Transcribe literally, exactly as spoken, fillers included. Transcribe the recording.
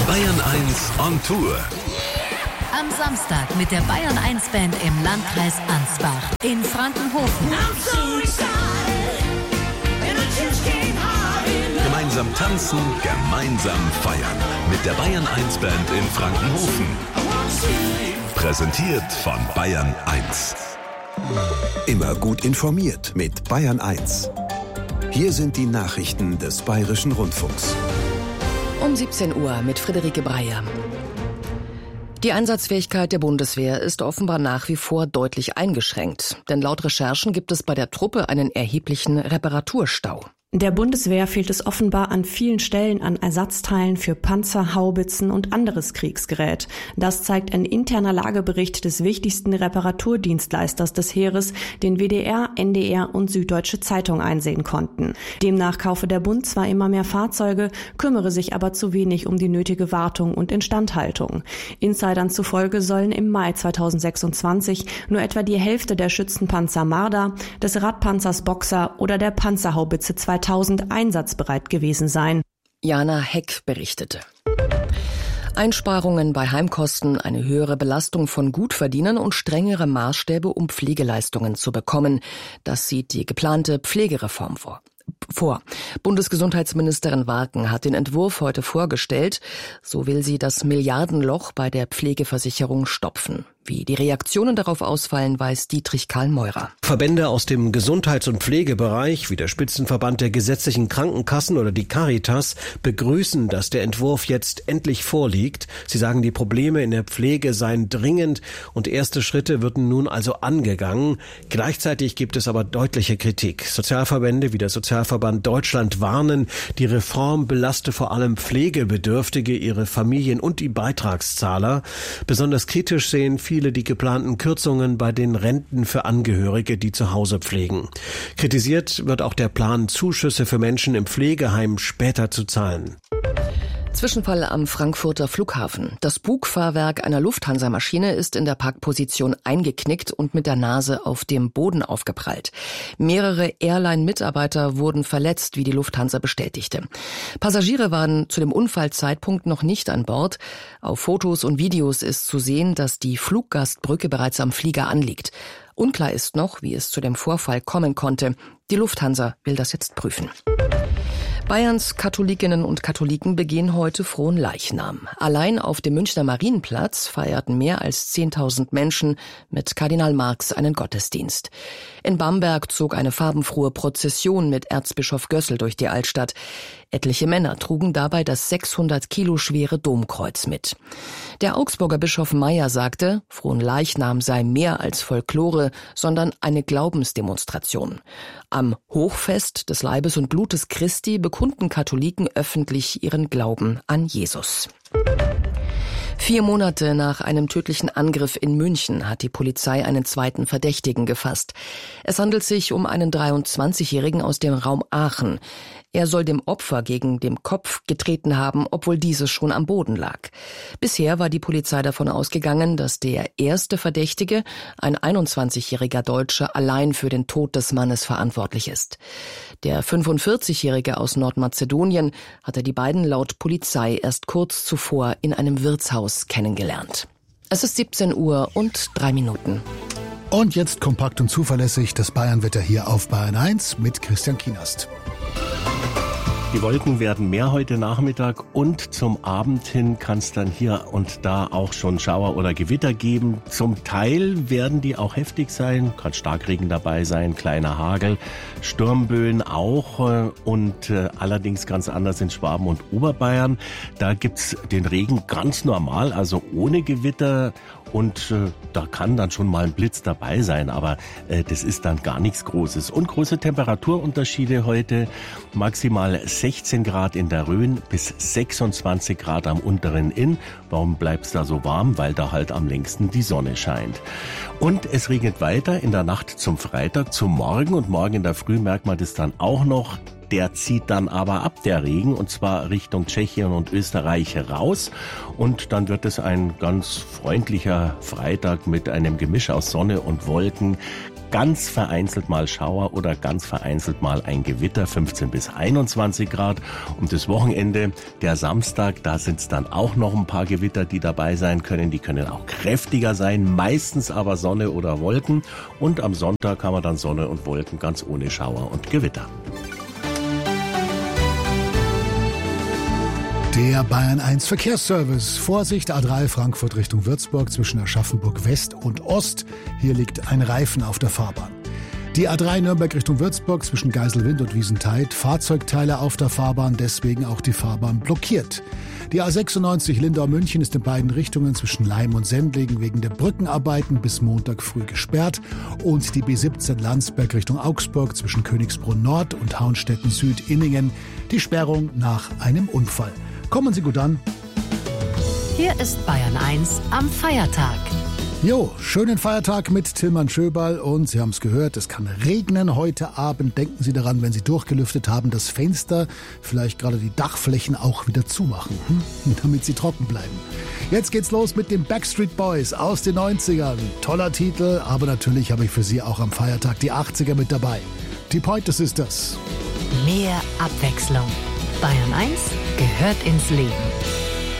Bayern eins on Tour. Am Samstag mit der Bayern eins Band im Landkreis Ansbach in Frankenhofen. Gemeinsam tanzen, gemeinsam feiern. Mit der Bayern eins Band in Frankenhofen. Präsentiert von Bayern eins. Immer gut informiert mit Bayern eins. Hier sind die Nachrichten des Bayerischen Rundfunks. Um siebzehn Uhr mit Friederike Breyer. Die Einsatzfähigkeit der Bundeswehr ist offenbar nach wie vor deutlich eingeschränkt. Denn laut Recherchen gibt es bei der Truppe einen erheblichen Reparaturstau. Der Bundeswehr fehlt es offenbar an vielen Stellen an Ersatzteilen für Panzer, Haubitzen und anderes Kriegsgerät. Das zeigt ein interner Lagebericht des wichtigsten Reparaturdienstleisters des Heeres, den W D R, N D R und Süddeutsche Zeitung einsehen konnten. Demnach kaufe der Bund zwar immer mehr Fahrzeuge, kümmere sich aber zu wenig um die nötige Wartung und Instandhaltung. Insidern zufolge sollen im Mai zweitausendsechsundzwanzig nur etwa die Hälfte der Schützenpanzer Marder, des Radpanzers Boxer oder der Panzerhaubitze zweitausend einsatzbereit gewesen sein. Jana Heck berichtete. Einsparungen bei Heimkosten, eine höhere Belastung von Gutverdienern und strengere Maßstäbe, um Pflegeleistungen zu bekommen. Das sieht die geplante Pflegereform vor. vor. Bundesgesundheitsministerin Warken hat den Entwurf heute vorgestellt. So will sie das Milliardenloch bei der Pflegeversicherung stopfen. Wie die Reaktionen darauf ausfallen, weiß Dietrich Karl Meurer. Verbände aus dem Gesundheits- und Pflegebereich, wie der Spitzenverband der gesetzlichen Krankenkassen oder die Caritas, begrüßen, dass der Entwurf jetzt endlich vorliegt. Sie sagen, die Probleme in der Pflege seien dringend und erste Schritte würden nun also angegangen. Gleichzeitig gibt es aber deutliche Kritik. Sozialverbände wie der Sozialverband Deutschland warnen, die Reform belaste vor allem Pflegebedürftige, ihre Familien und die Beitragszahler. Besonders kritisch sehen viele Viele die geplanten Kürzungen bei den Renten für Angehörige, die zu Hause pflegen. Kritisiert wird auch der Plan, Zuschüsse für Menschen im Pflegeheim später zu zahlen. Zwischenfall am Frankfurter Flughafen. Das Bugfahrwerk einer Lufthansa-Maschine ist in der Parkposition eingeknickt und mit der Nase auf dem Boden aufgeprallt. Mehrere Airline-Mitarbeiter wurden verletzt, wie die Lufthansa bestätigte. Passagiere waren zu dem Unfallzeitpunkt noch nicht an Bord. Auf Fotos und Videos ist zu sehen, dass die Fluggastbrücke bereits am Flieger anliegt. Unklar ist noch, wie es zu dem Vorfall kommen konnte. Die Lufthansa will das jetzt prüfen. Bayerns Katholikinnen und Katholiken begehen heute Fronleichnam. Allein auf dem Münchner Marienplatz feierten mehr als zehntausend Menschen mit Kardinal Marx einen Gottesdienst. In Bamberg zog eine farbenfrohe Prozession mit Erzbischof Gössel durch die Altstadt. Etliche Männer trugen dabei das sechshundert Kilo schwere Domkreuz mit. Der Augsburger Bischof Meyer sagte, Fronleichnam sei mehr als Folklore, sondern eine Glaubensdemonstration. Am Hochfest des Leibes und Blutes Christi bekunden Katholiken öffentlich ihren Glauben an Jesus. Vier Monate nach einem tödlichen Angriff in München hat die Polizei einen zweiten Verdächtigen gefasst. Es handelt sich um einen dreiundzwanzigjährigen aus dem Raum Aachen. Er soll dem Opfer gegen den Kopf getreten haben, obwohl dieses schon am Boden lag. Bisher war die Polizei davon ausgegangen, dass der erste Verdächtige, ein einundzwanzigjähriger Deutscher, allein für den Tod des Mannes verantwortlich ist. Der fünfundvierzigjährige aus Nordmazedonien hatte die beiden laut Polizei erst kurz zuvor in einem Wirtshaus kennengelernt. Es ist siebzehn Uhr und drei Minuten. Und jetzt kompakt und zuverlässig das Bayernwetter hier auf Bayern eins mit Christian Kienast. Die Wolken werden mehr heute Nachmittag und zum Abend hin kann es dann hier und da auch schon Schauer oder Gewitter geben. Zum Teil werden die auch heftig sein, kann Starkregen dabei sein, kleiner Hagel, Sturmböen auch und äh, allerdings ganz anders in Schwaben und Oberbayern. Da gibt's den Regen ganz normal, also ohne Gewitter. Und äh, da kann dann schon mal ein Blitz dabei sein, aber äh, das ist dann gar nichts Großes. Und große Temperaturunterschiede heute, maximal sechzehn Grad in der Rhön bis sechsundzwanzig Grad am unteren Inn. Warum bleibt's da so warm? Weil da halt am längsten die Sonne scheint. Und es regnet weiter in der Nacht zum Freitag, zum Morgen. Und morgen in der Früh merkt man das dann auch noch. Der zieht dann aber ab, der Regen, und zwar Richtung Tschechien und Österreich raus. Und dann wird es ein ganz freundlicher Freitag mit einem Gemisch aus Sonne und Wolken. ganz vereinzelt mal Schauer oder ganz vereinzelt mal ein Gewitter, fünfzehn bis einundzwanzig Grad. Und das Wochenende, der Samstag, da sind es dann auch noch ein paar Gewitter, die dabei sein können. Die können auch kräftiger sein, meistens aber Sonne oder Wolken. Und am Sonntag haben wir dann Sonne und Wolken ganz ohne Schauer und Gewitter. Der Bayern eins Verkehrsservice. Vorsicht, A drei Frankfurt Richtung Würzburg zwischen Aschaffenburg West und Ost. Hier liegt ein Reifen auf der Fahrbahn. Die A drei Nürnberg Richtung Würzburg zwischen Geiselwind und Wiesentheid. Fahrzeugteile auf der Fahrbahn, deswegen auch die Fahrbahn blockiert. Die A sechsundneunzig Lindau-München ist in beiden Richtungen zwischen Leim und Sendlingen wegen der Brückenarbeiten bis Montag früh gesperrt. Und die B siebzehn Landsberg Richtung Augsburg zwischen Königsbrunn Nord und Haunstetten Süd-Inningen. Die Sperrung nach einem Unfall. Kommen Sie gut an. Hier ist Bayern eins am Feiertag. Jo, schönen Feiertag mit Tilman Schöberl und Sie haben es gehört, es kann regnen heute Abend. Denken Sie daran, wenn Sie durchgelüftet haben, das Fenster, vielleicht gerade die Dachflächen auch wieder zumachen, hm? damit sie trocken bleiben. Jetzt geht's los mit den Backstreet Boys aus den neunzigern. Toller Titel, aber natürlich habe ich für Sie auch am Feiertag die achtziger mit dabei. Die Pointer Sisters. Mehr Abwechslung. Bayern eins gehört ins Leben.